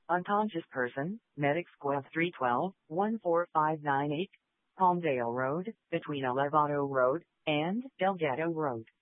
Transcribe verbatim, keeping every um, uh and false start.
Unconscious person, Medic Squad three one two, one four five nine eight, Palmdale Road, between Elevado Road and Delgado Road.